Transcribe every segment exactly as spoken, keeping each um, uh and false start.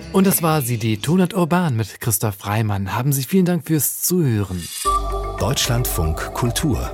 Und das war sie, die Tonart Urban mit Christoph Reimann. Haben Sie vielen Dank fürs Zuhören. Deutschlandfunk Kultur.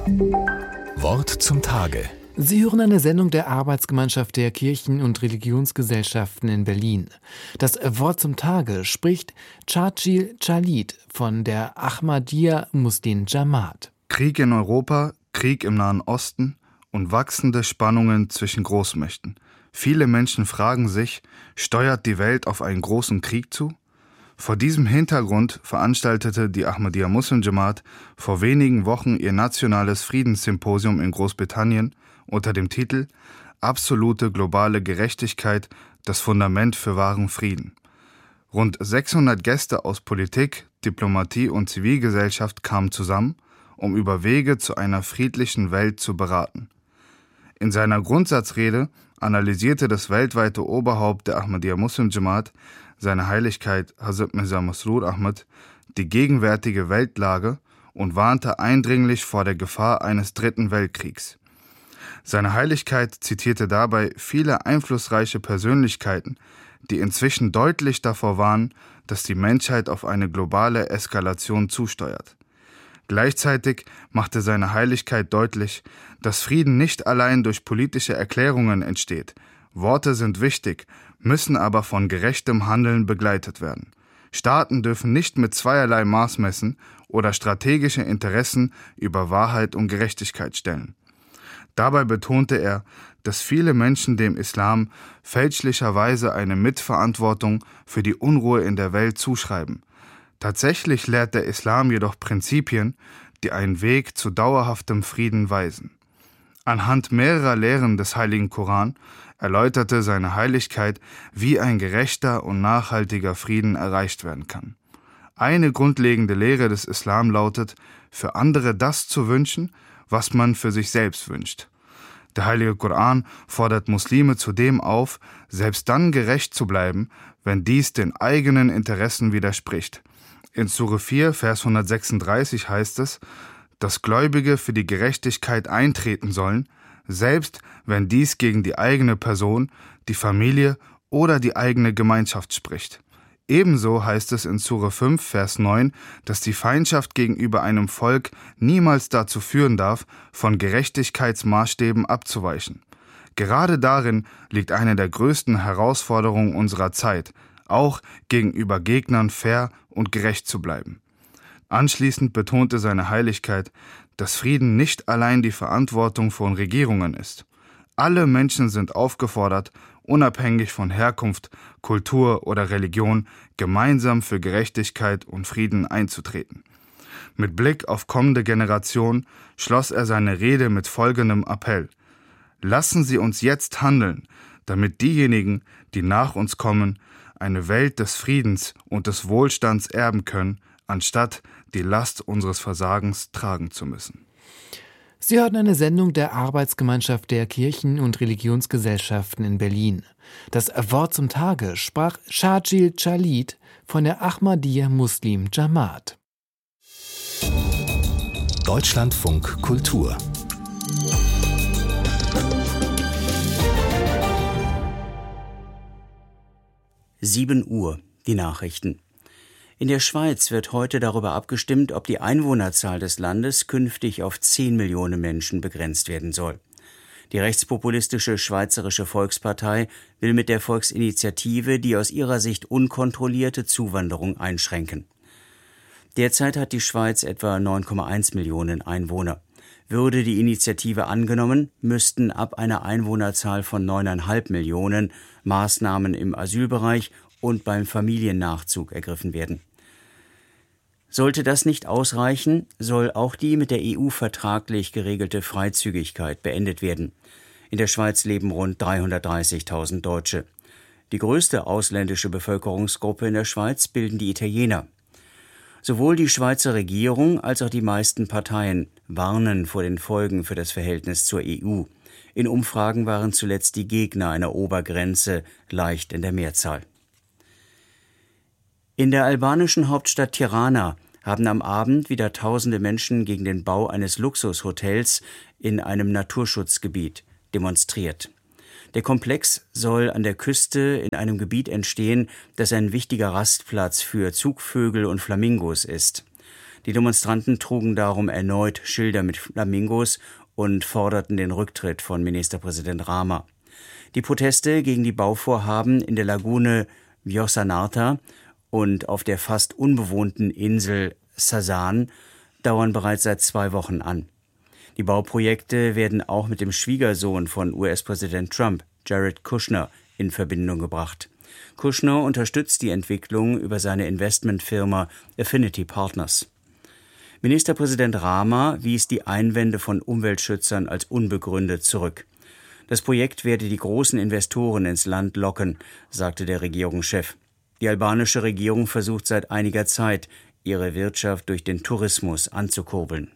Wort zum Tage. Sie hören eine Sendung der Arbeitsgemeinschaft der Kirchen- und Religionsgesellschaften in Berlin. Das Wort zum Tage spricht Chachil Chalit von der Ahmadiyya Muslim Jamaat. Krieg in Europa, Krieg im Nahen Osten und wachsende Spannungen zwischen Großmächten. Viele Menschen fragen sich, steuert die Welt auf einen großen Krieg zu? Vor diesem Hintergrund veranstaltete die Ahmadiyya Muslim Jamaat vor wenigen Wochen ihr nationales Friedenssymposium in Großbritannien unter dem Titel »Absolute globale Gerechtigkeit, das Fundament für wahren Frieden«. Rund sechshundert Gäste aus Politik, Diplomatie und Zivilgesellschaft kamen zusammen, um über Wege zu einer friedlichen Welt zu beraten. In seiner Grundsatzrede analysierte das weltweite Oberhaupt der Ahmadiyya Muslim Jamaat, seine Heiligkeit Hazrat Mirza Masroor Ahmad, die gegenwärtige Weltlage und warnte eindringlich vor der Gefahr eines dritten Weltkriegs. Seine Heiligkeit zitierte dabei viele einflussreiche Persönlichkeiten, die inzwischen deutlich davor warnen, dass die Menschheit auf eine globale Eskalation zusteuert. Gleichzeitig machte seine Heiligkeit deutlich, dass Frieden nicht allein durch politische Erklärungen entsteht. Worte sind wichtig, müssen aber von gerechtem Handeln begleitet werden. Staaten dürfen nicht mit zweierlei Maß messen oder strategische Interessen über Wahrheit und Gerechtigkeit stellen. Dabei betonte er, dass viele Menschen dem Islam fälschlicherweise eine Mitverantwortung für die Unruhe in der Welt zuschreiben. Tatsächlich lehrt der Islam jedoch Prinzipien, die einen Weg zu dauerhaftem Frieden weisen. Anhand mehrerer Lehren des Heiligen Koran erläuterte seine Heiligkeit, wie ein gerechter und nachhaltiger Frieden erreicht werden kann. Eine grundlegende Lehre des Islam lautet, für andere das zu wünschen, was man für sich selbst wünscht. Der Heilige Koran fordert Muslime zudem auf, selbst dann gerecht zu bleiben, wenn dies den eigenen Interessen widerspricht. In Sure vier, Vers hundertsechsunddreißig heißt es, dass Gläubige für die Gerechtigkeit eintreten sollen, selbst wenn dies gegen die eigene Person, die Familie oder die eigene Gemeinschaft spricht. Ebenso heißt es in Sure fünf, Vers neun, dass die Feindschaft gegenüber einem Volk niemals dazu führen darf, von Gerechtigkeitsmaßstäben abzuweichen. Gerade darin liegt eine der größten Herausforderungen unserer Zeit, auch gegenüber Gegnern fair und gerecht zu bleiben. Anschließend betonte seine Heiligkeit, dass Frieden nicht allein die Verantwortung von Regierungen ist. Alle Menschen sind aufgefordert, unabhängig von Herkunft, Kultur oder Religion, gemeinsam für Gerechtigkeit und Frieden einzutreten. Mit Blick auf kommende Generationen schloss er seine Rede mit folgendem Appell: Lassen Sie uns jetzt handeln, damit diejenigen, die nach uns kommen, eine Welt des Friedens und des Wohlstands erben können, anstatt die Last unseres Versagens tragen zu müssen. Sie hörten eine Sendung der Arbeitsgemeinschaft der Kirchen- und Religionsgesellschaften in Berlin. Das Wort zum Tage sprach Chachil Chalit von der Ahmadiyya Muslim Jamaat. Deutschlandfunk Kultur. sieben Uhr, die Nachrichten. In der Schweiz wird heute darüber abgestimmt, ob die Einwohnerzahl des Landes künftig auf zehn Millionen Menschen begrenzt werden soll. Die rechtspopulistische Schweizerische Volkspartei will mit der Volksinitiative die aus ihrer Sicht unkontrollierte Zuwanderung einschränken. Derzeit hat die Schweiz etwa neun Komma eins Millionen Einwohner. Würde die Initiative angenommen, müssten ab einer Einwohnerzahl von neun Komma fünf Millionen Maßnahmen im Asylbereich und beim Familiennachzug ergriffen werden. Sollte das nicht ausreichen, soll auch die mit der E U vertraglich geregelte Freizügigkeit beendet werden. In der Schweiz leben rund dreihundertdreißigtausend Deutsche. Die größte ausländische Bevölkerungsgruppe in der Schweiz bilden die Italiener. Sowohl die Schweizer Regierung als auch die meisten Parteien warnen vor den Folgen für das Verhältnis zur E U. In Umfragen waren zuletzt die Gegner einer Obergrenze leicht in der Mehrzahl. In der albanischen Hauptstadt Tirana haben am Abend wieder tausende Menschen gegen den Bau eines Luxushotels in einem Naturschutzgebiet demonstriert. Der Komplex soll an der Küste in einem Gebiet entstehen, das ein wichtiger Rastplatz für Zugvögel und Flamingos ist. Die Demonstranten trugen darum erneut Schilder mit Flamingos und forderten den Rücktritt von Ministerpräsident Rama. Die Proteste gegen die Bauvorhaben in der Lagune Vjosa-Narta und auf der fast unbewohnten Insel Sasan dauern bereits seit zwei Wochen an. Die Bauprojekte werden auch mit dem Schwiegersohn von U S-Präsident Trump, Jared Kushner, in Verbindung gebracht. Kushner unterstützt die Entwicklung über seine Investmentfirma Affinity Partners. Ministerpräsident Rama wies die Einwände von Umweltschützern als unbegründet zurück. Das Projekt werde die großen Investoren ins Land locken, sagte der Regierungschef. Die albanische Regierung versucht seit einiger Zeit, ihre Wirtschaft durch den Tourismus anzukurbeln.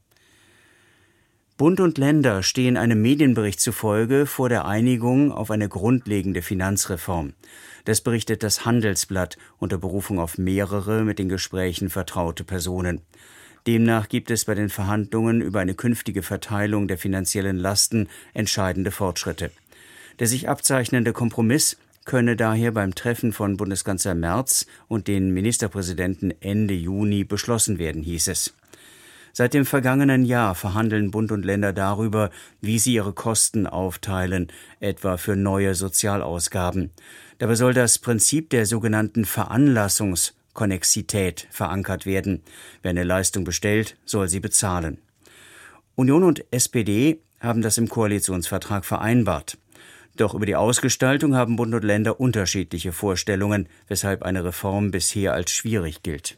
Bund und Länder stehen einem Medienbericht zufolge vor der Einigung auf eine grundlegende Finanzreform. Das berichtet das Handelsblatt unter Berufung auf mehrere mit den Gesprächen vertraute Personen. Demnach gibt es bei den Verhandlungen über eine künftige Verteilung der finanziellen Lasten entscheidende Fortschritte. Der sich abzeichnende Kompromiss könne daher beim Treffen von Bundeskanzler Merz und den Ministerpräsidenten Ende Juni beschlossen werden, hieß es. Seit dem vergangenen Jahr verhandeln Bund und Länder darüber, wie sie ihre Kosten aufteilen, etwa für neue Sozialausgaben. Dabei soll das Prinzip der sogenannten Veranlassungskonnexität verankert werden. Wer eine Leistung bestellt, soll sie bezahlen. Union und S P D haben das im Koalitionsvertrag vereinbart. Doch über die Ausgestaltung haben Bund und Länder unterschiedliche Vorstellungen, weshalb eine Reform bisher als schwierig gilt.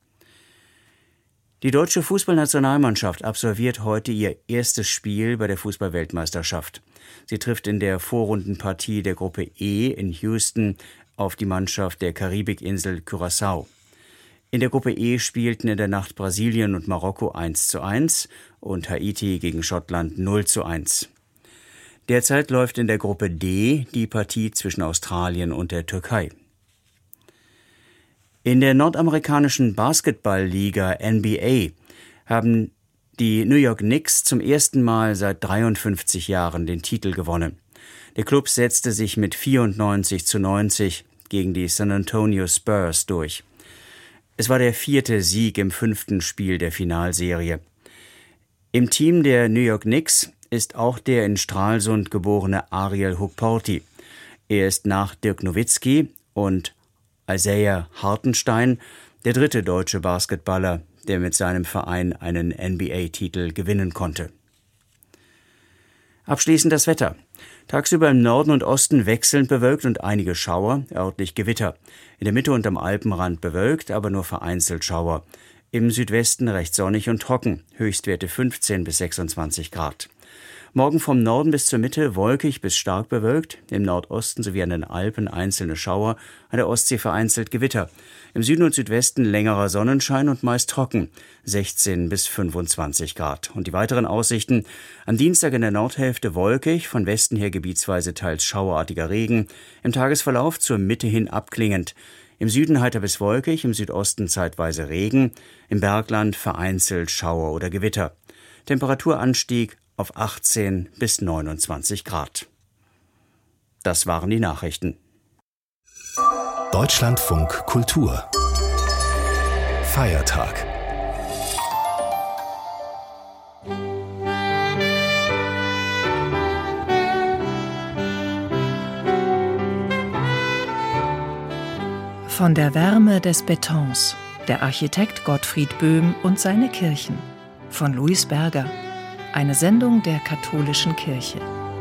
Die deutsche Fußballnationalmannschaft absolviert heute ihr erstes Spiel bei der Fußball-Weltmeisterschaft. Sie trifft in der Vorrundenpartie der Gruppe E in Houston auf die Mannschaft der Karibikinsel Curaçao. In der Gruppe E spielten in der Nacht Brasilien und Marokko eins zu eins und Haiti gegen Schottland null zu eins. Derzeit läuft in der Gruppe D die Partie zwischen Australien und der Türkei. In der nordamerikanischen Basketballliga N B A haben die New York Knicks zum ersten Mal seit dreiundfünfzig Jahren den Titel gewonnen. Der Klub setzte sich mit vierundneunzig zu neunzig gegen die San Antonio Spurs durch. Es war der vierte Sieg im fünften Spiel der Finalserie. Im Team der New York Knicks ist auch der in Stralsund geborene Ariel Hukporti. Er ist nach Dirk Nowitzki und Isaiah Hartenstein der dritte deutsche Basketballer, der mit seinem Verein einen N B A-Titel gewinnen konnte. Abschließend das Wetter. Tagsüber im Norden und Osten wechselnd bewölkt und einige Schauer, örtlich Gewitter. In der Mitte und am Alpenrand bewölkt, aber nur vereinzelt Schauer. Im Südwesten recht sonnig und trocken, Höchstwerte fünfzehn bis sechsundzwanzig Grad. Morgen vom Norden bis zur Mitte wolkig bis stark bewölkt, im Nordosten sowie an den Alpen einzelne Schauer, an der Ostsee vereinzelt Gewitter. Im Süden und Südwesten längerer Sonnenschein und meist trocken, sechzehn bis fünfundzwanzig Grad. Und die weiteren Aussichten: am Dienstag in der Nordhälfte wolkig, von Westen her gebietsweise teils schauerartiger Regen, im Tagesverlauf zur Mitte hin abklingend. Im Süden heiter bis wolkig, im Südosten zeitweise Regen, im Bergland vereinzelt Schauer oder Gewitter. Temperaturanstieg auf achtzehn bis neunundzwanzig Grad. Das waren die Nachrichten. Deutschlandfunk Kultur Feiertag. Von der Wärme des Betons. Der Architekt Gottfried Böhm und seine Kirchen. Von Louis Berger. Eine Sendung der Katholischen Kirche.